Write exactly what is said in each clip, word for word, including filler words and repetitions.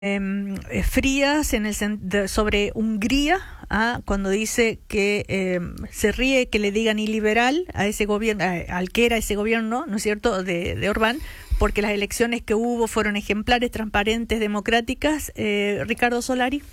eh, frías en el de, sobre Hungría, ¿ah? Cuando dice que eh, se ríe que le digan iliberal a ese gobierno, a, al que era ese gobierno, ¿no es cierto?, de, de Orbán, porque las elecciones que hubo fueron ejemplares, transparentes, democráticas. Eh, Ricardo Solari.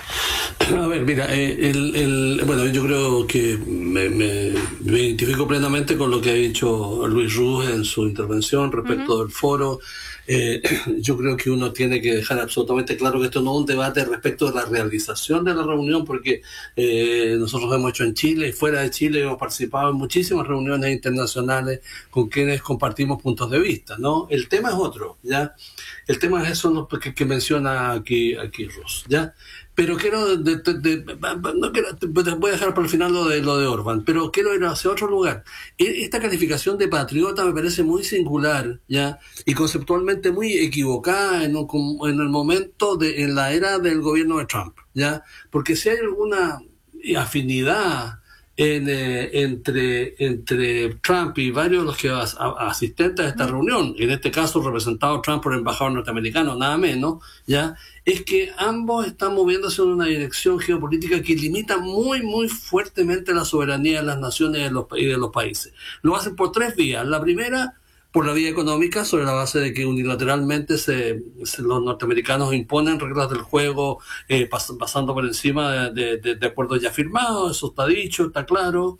A ver, mira, eh, el, el, bueno, yo creo que me, me, me identifico plenamente con lo que ha dicho Luis Ruz en su intervención respecto uh-huh. del foro. Eh, yo creo que uno tiene que dejar absolutamente claro que esto no es un debate respecto de la realización de la reunión, porque eh, nosotros lo hemos hecho en Chile y fuera de Chile, hemos participado en muchísimas reuniones internacionales con quienes compartimos puntos de vista, ¿no? El tema es otro, ¿ya? El tema es eso que, que menciona aquí, aquí Ruz, ¿ya? Pero quiero, de, de, de, no quiero, voy a dejar para el final lo de, lo de Orbán, pero quiero ir hacia otro lugar. Esta calificación de patriota me parece muy singular, ¿ya? Y conceptualmente muy equivocada en, un, en el momento, de, en la era del gobierno de Trump, ¿ya? Porque si hay alguna afinidad en, eh, entre, entre Trump y varios de los que as, a, asistentes a esta mm. reunión, en este caso representado Trump por el embajador norteamericano, nada menos, ¿ya? Es que ambos están moviéndose en una dirección geopolítica que limita muy, muy fuertemente la soberanía de las naciones y de los, y de los países. Lo hacen por tres vías. La primera, por la vía económica, sobre la base de que unilateralmente se, se, los norteamericanos imponen reglas del juego eh, pas, pasando por encima de, de, de acuerdos ya firmados. Eso está dicho, está claro.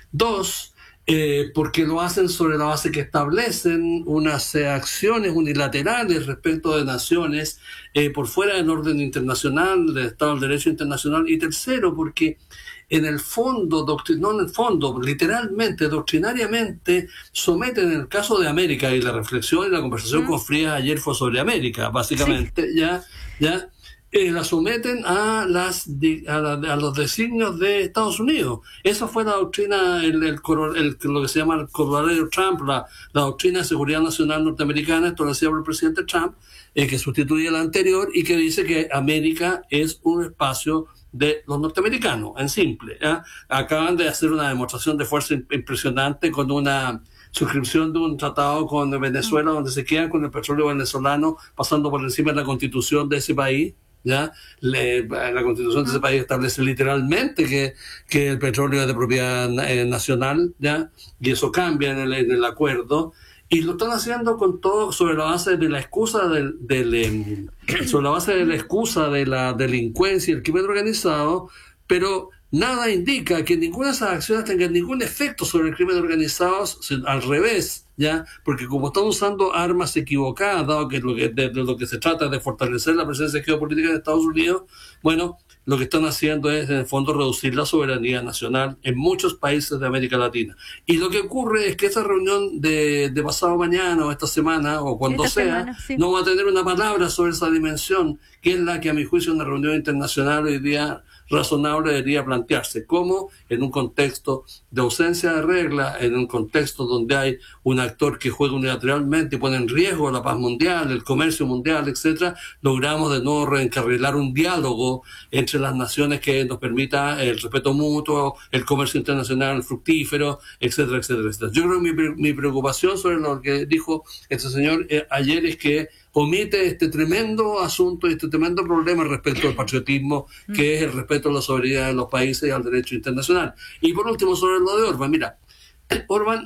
Dos, Eh, porque lo hacen sobre la base que establecen unas eh, acciones unilaterales respecto de naciones eh, por fuera del orden internacional, del Estado del Derecho internacional. Y tercero, porque en el fondo, doctrin- no en el fondo, literalmente, doctrinariamente, someten en el caso de América, y la reflexión y la conversación mm. con Frías ayer fue sobre América, básicamente, sí. ya, ya. Eh, la someten a las a, la, a los designios de Estados Unidos. Esa fue la doctrina, el, el, el, lo que se llama el corolario Trump, la, la doctrina de seguridad nacional norteamericana, establecida por el presidente Trump, eh, que sustituye la anterior y que dice que América es un espacio de los norteamericanos, en simple. ¿eh? Acaban de hacer una demostración de fuerza impresionante con una suscripción de un tratado con Venezuela, donde se quedan con el petróleo venezolano pasando por encima de la constitución de ese país. ¿Ya? Le, la constitución de ese país establece literalmente que, que el petróleo es de propiedad eh, nacional, ¿ya? Y eso cambia en el, en el acuerdo, y lo están haciendo con todo sobre la base de la excusa del, del eh, sobre la base de la excusa de la delincuencia y el crimen organizado, pero nada indica que ninguna de esas acciones tenga ningún efecto sobre el crimen organizado, al revés, ¿ya? Porque como están usando armas equivocadas, dado que, lo que de, de lo que se trata es de fortalecer la presencia geopolítica de Estados Unidos, bueno, lo que están haciendo es, en el fondo, reducir la soberanía nacional en muchos países de América Latina. Y lo que ocurre es que esta reunión de, de pasado mañana o esta semana, o cuando esta sea, semana, sí. no va a tener una palabra sobre esa dimensión, que es la que, a mi juicio, una reunión internacional hoy día razonable debería plantearse, como en un contexto de ausencia de reglas, en un contexto donde hay un actor que juega unilateralmente y pone en riesgo la paz mundial, el comercio mundial, etcétera, logramos de nuevo reencarrilar un diálogo entre las naciones que nos permita el respeto mutuo, el comercio internacional fructífero, etcétera, etcétera, etcétera. Yo creo que mi, mi preocupación sobre lo que dijo este señor eh, ayer es que omite este tremendo asunto y este tremendo problema respecto al patriotismo, que es el respeto a la soberanía de los países y al derecho internacional. Y por último, sobre lo de Orbán, mira, Orbán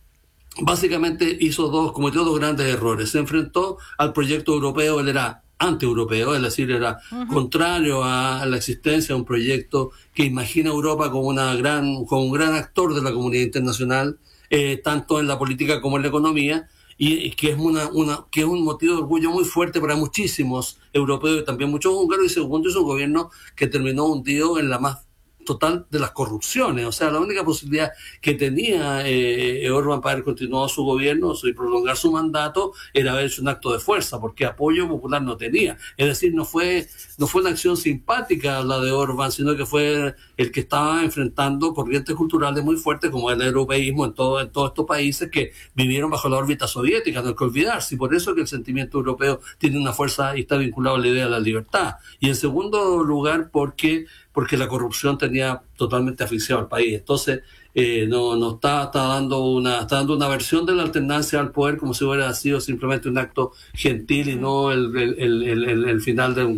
básicamente hizo dos, cometió dos grandes errores. Se enfrentó al proyecto europeo, él era anti-europeo, es decir, era uh-huh. contrario a la existencia de un proyecto que imagina a Europa como una gran, como un gran actor de la comunidad internacional, eh, tanto en la política como en la economía, y que es una, una que es un motivo de orgullo muy fuerte para muchísimos europeos y también muchos húngaros. Y segundo, es un gobierno que terminó hundido en la más total de las corrupciones. O sea, la única posibilidad que tenía eh, Orbán para haber continuado su gobierno y prolongar su mandato era haber hecho un acto de fuerza, porque apoyo popular no tenía. Es decir, no fue no fue una acción simpática la de Orbán, sino que fue el que estaba enfrentando corrientes culturales muy fuertes, como el europeísmo en, todo, en todos estos países que vivieron bajo la órbita soviética, no hay que olvidarse. Y por eso que el sentimiento europeo tiene una fuerza y está vinculado a la idea de la libertad. Y en segundo lugar, porque porque la corrupción tenía totalmente asfixiado al país. Entonces, eh, no, no está, está dando una, está dando una versión de la alternancia al poder como si hubiera sido simplemente un acto gentil y no el, el, el, el, el final de un